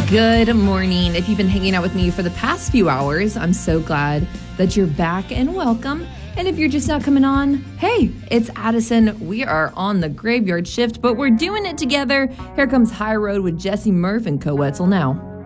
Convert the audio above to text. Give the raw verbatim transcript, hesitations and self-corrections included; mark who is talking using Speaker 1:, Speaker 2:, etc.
Speaker 1: Good morning. If you've been hanging out with me for the past few hours, I'm so glad that you're back and welcome. And if you're just now coming on, hey, it's Addison. We are on the graveyard shift, but we're doing it together. Here comes High Road with Jesse Murph and Co Wetzel now.